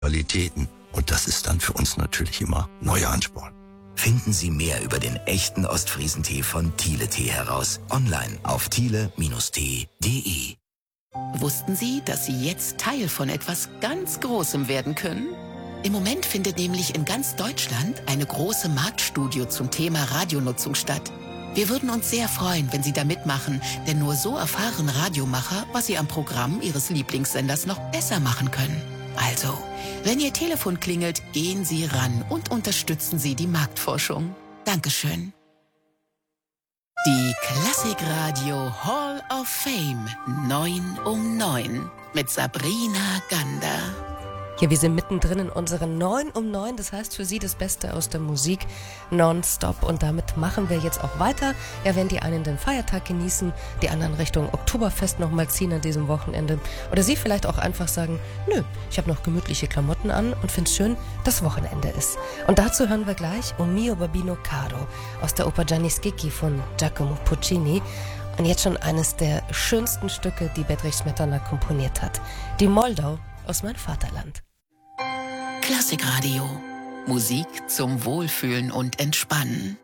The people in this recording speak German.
Qualitäten. Und das ist dann für uns natürlich immer neuer Ansporn. Finden Sie mehr über den echten Ostfriesentee von Thiele Tee heraus. Online auf thiele-tee.de. Wussten Sie, dass Sie jetzt Teil von etwas ganz Großem werden können? Im Moment findet nämlich in ganz Deutschland eine große Marktstudie zum Thema Radionutzung statt. Wir würden uns sehr freuen, wenn Sie da mitmachen, denn nur so erfahren Radiomacher, was sie am Programm Ihres Lieblingssenders noch besser machen können. Also, wenn Ihr Telefon klingelt, gehen Sie ran und unterstützen Sie die Marktforschung. Dankeschön. Die Klassikradio Hall of Fame 9 um 9 mit Sabrina Gander. Ja, wir sind mittendrin in unseren 9 um 9, das heißt für Sie das Beste aus der Musik nonstop. Und damit machen wir jetzt auch weiter. Ja, wenn die einen den Feiertag genießen, die anderen Richtung Oktoberfest nochmal ziehen an diesem Wochenende. Oder Sie vielleicht auch einfach sagen, nö, ich habe noch gemütliche Klamotten an und finde es schön, dass Wochenende ist. Und dazu hören wir gleich O mio Babino Caro aus der Oper Gianni Schicchi von Giacomo Puccini. Und jetzt schon eines der schönsten Stücke, die Bedřich Smetana komponiert hat. Die Moldau aus meinem Vaterland. Klassikradio. Musik zum Wohlfühlen und Entspannen.